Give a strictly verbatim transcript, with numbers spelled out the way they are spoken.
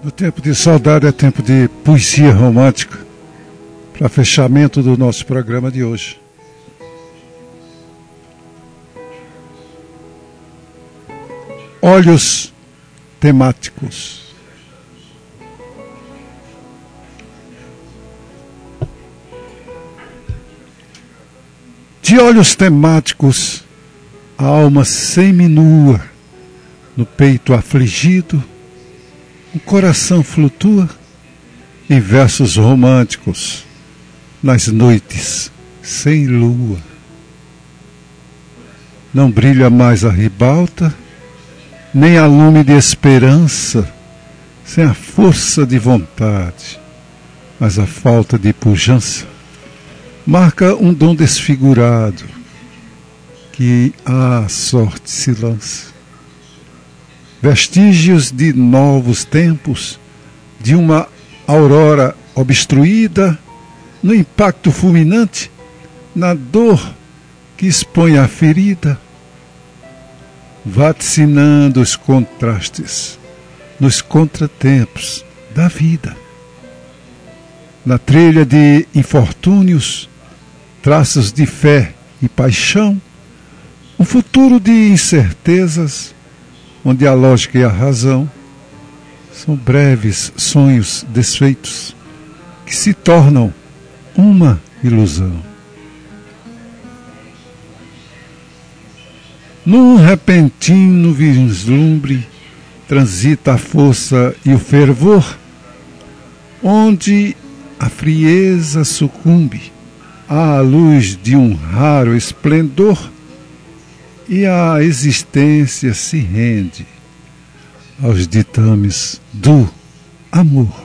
No tempo de saudade é tempo de poesia romântica, para fechamento do nosso programa de hoje. Olhos temáticos. De olhos temáticos, a alma seminua, no peito afligido, o coração flutua em versos românticos, nas noites sem lua. Não brilha mais a ribalta, nem a lume de esperança, sem a força de vontade, mas a falta de pujança marca um dom desfigurado que à sorte se lança. Vestígios de novos tempos, de uma aurora obstruída, no impacto fulminante, na dor que expõe a ferida, vaticinando os contrastes, nos contratempos da vida. Na trilha de infortúnios, traços de fé e paixão, um futuro de incertezas, onde a lógica e a razão são breves sonhos desfeitos que se tornam uma ilusão. Num repentino vislumbre transita a força e o fervor, onde a frieza sucumbe à luz de um raro esplendor e a existência se rende aos ditames do amor.